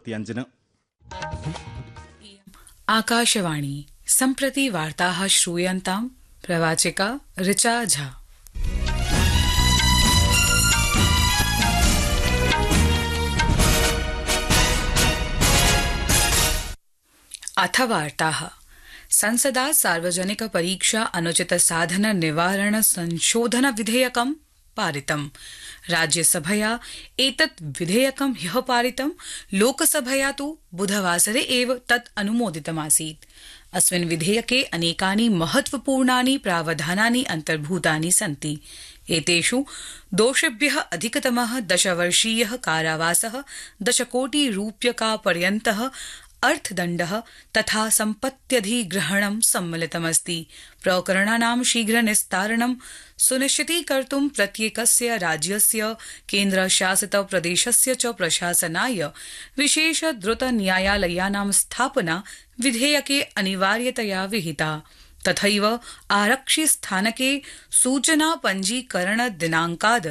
20:45. आकाशवाणी सम्प्रति वार्ताः श्रूयन्ताम् प्रवाचिका ऋचा झा। अथ वार्ताः। संसदा सार्वजनिक परीक्षा अनुचित साधन निवारण संशोधन विधेयकं पारितम्। राज्यसभया एतत् विधेयकं ह्यः पारितं, लोकसभया तु बुधवासरे एव तत् अनुमोदितमासीत्। अस्मिन् विधेयके अनेकानि महत्वपूर्णानि प्रावधानानि अन्तर्भूतानि सन्ति। एतेषु दोषेभ्यः अधिकतमः 10 वर्षीयः कारावासः, 10 कोटि रूप्यकापर्यन्तः अर्थदण्डः तथा सम्पत्त्यधिग्रहणं सम्मिलितमस्ति। प्रकरणानां शीघ्र निस्तारणं सुनिश्चितीकर्तुं प्रत्येकस्य राज्यस्य, केन्द्रशासित प्रदेशस्य च प्रशासनाय विशेष द्रुत न्यायालयानां स्थापना विधेयके अनिवार्यतया विहिता। तथैव आरक्षि स्थानके सूचना पञ्जीकरण दिनाङ्काद्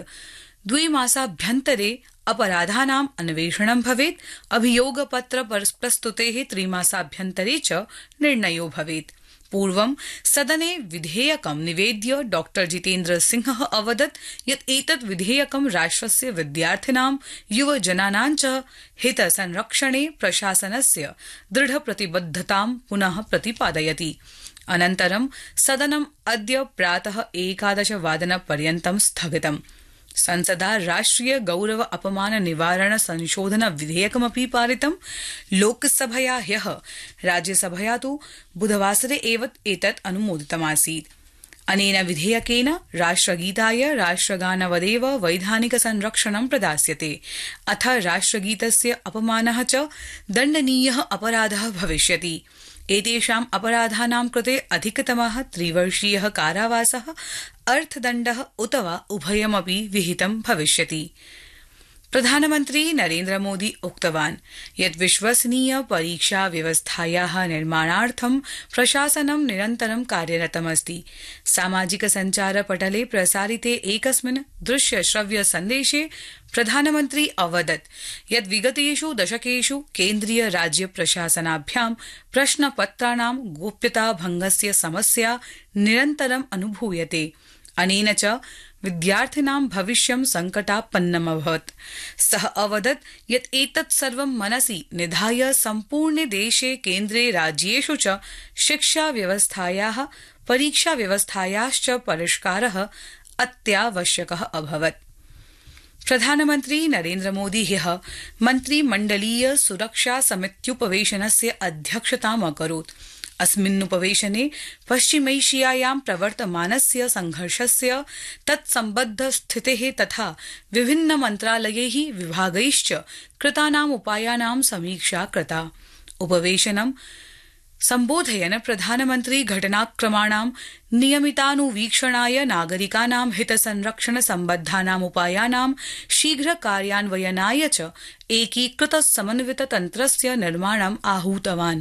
2 मासाभ्यन्तरे अपराधानाम् अन्वेषणं भवेत्। अभियोगपत्र प्रस्तुतेः 3 मासाभ्यन्तरे च निर्णयो भवेत्। पूर्वं सदने विधेयकं निवेद्य डॉ जितेन्द्र सिंहः अवदत् यत् एतत् विधेयकं राष्ट्रस्य विद्यार्थिनां, युवजनानां च हितसंरक्षणे प्रशासनस्य दृढप्रतिबद्धतां पुनः प्रतिपादयति। अनन्तरं सदनम् अद्य प्रातः 11 वादनपर्यन्तं स्थगितम्। संसदा राष्ट्रिय गौरव अपमान निवारण संशोधन विधेयकमपि पारितम्। लोकसभया ह्यः, राज्यसभया तु बुधवासरे एव एतत् अनुमोदितमासीत्। अनेन विधेयकेन राष्ट्रगीताय राष्ट्रगानवदेव वैधानिक संरक्षणं प्रदास्यते। अथ राष्ट्रगीतस्य अपमानः च दण्डनीयः अपराधः भविष्यति। एतेषाम् अपराधानां कृते अधिकतमः 3 वर्षीयः कारावासः, अर्थदण्डः उत वा उभयमपि विहितं भविष्यति। प्रधानमन्त्री नरेन्द्र मोदी उक्तवान् यत् विश्वसनीय परीक्षा व्यवस्थायाः निर्माणार्थं प्रशासनं निरन्तरं कार्यरतमस्ति। सामाजिक सञ्चार पटले प्रसारिते एकस्मिन् दृश्य श्रव्य सन्देशे प्रधानमन्त्री अवदत् यत् विगतेषु दशकेषु केन्द्रीय राज्य प्रशासनाभ्यां प्रश्नपत्राणां गोप्यता भंगस्य समस्या निरन्तरम् अनुभूयते। अनेन च विद्यार्थिनां भविष्यं संकटापन्नमभवत्। सः अवदत् यत् एतत् सर्वं मनसि निधाय सम्पूर्णे देशे, केन्द्रे, राज्येषु च शिक्षा व्यवस्थायाः, परीक्षा व्यवस्थायाश्च परिष्कारः अत्यावश्यकः अभवत्। प्रधानमन्त्री नरेन्द्र मोदी ह्यः मन्त्रिमण्डलीय सुरक्षा समित्युपवेशनस्य अध्यक्षताम् अकरोत्। अस्मिन्नुपवेशने पश्चिमैशियायां प्रवर्तमानस्य संघर्षस्य, तत्सम्बद्ध स्थितेः तथा विभिन्न मन्त्रालयैः, विभागैश्च कृतानाम् उपायानां समीक्षा कृता। उपवेशनं सम्बोधयन् प्रधानमन्त्री घटनाक्रमाणां नियमितानुवीक्षणाय, नागरिकानां हितसंरक्षण सम्बद्धानाम् उपायानां शीघ्र कार्यान्वयनाय च एकीकृत समन्वित तन्त्रस्य निर्माणम् आहूतवान्।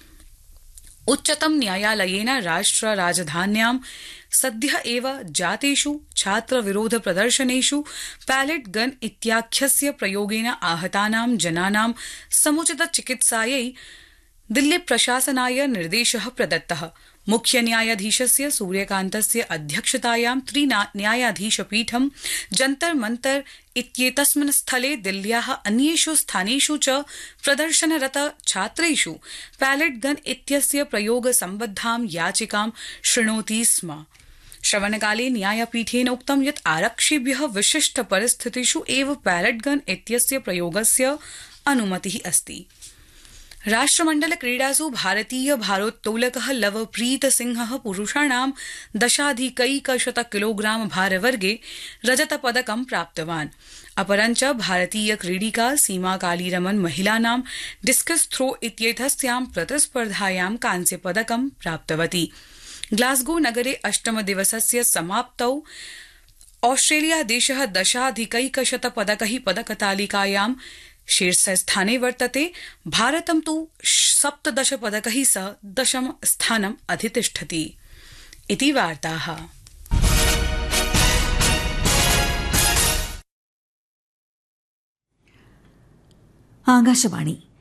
उच्चतम न्यायालयेन राष्ट्र राजधान्यां सद्यः एव जातेषु छात्रविरोध प्रदर्शनेषु पैलेट गन इत्याख्यस्य प्रयोगेन आहतानां जनानां समुचित चिकित्सायै दिल्ली प्रशासनाय निर्देशः प्रदत्तः। मुख्य न्यायाधीशस्य सूर्यकान्तस्य अध्यक्षतायां 3 न्यायाधीशपीठं जन्तर मंतर इत्येतस्मिन् स्थले दिल्ल्याः अन्येषु स्थानेषु च प्रदर्शनरत छात्रेषु पैलेट गन इत्यस्य प्रयोग सम्बद्धां याचिकां शृणोति स्म। श्रवणकाले न्यायपीठेन उक्तं यत् आरक्षिभ्यः विशिष्ट परिस्थितिषु एव पैलेट गन इत्यस्य प्रयोगस्य अनुमतिः अस्ति। राष्ट्रमण्डल क्रीडासु भारतीय भारोत्तोलकः लवप्रीत सिंहः पुरुषाणां 10,100 किलोग्राम भारवर्गे रजतपदकं प्राप्तवान्। अपरञ्च भारतीय क्रीडिका सीमा कालीरमन महिलानां डिस्कस थ्रो इत्येतस्यां प्रतिस्पर्धायां कांस्यपदकं प्राप्तवती। ग्लासगो नगरे 8 दिवसस्य समाप्तौ ऑस्ट्रेलिया देशः 10,100 पदकैः पदकतालिकायां शीर्षस्थाने वर्तते। भारतं तु 17 पदकैः सह 10 स्थानम् अधितिष्ठति। इति वार्ताः। ആകാശവാണി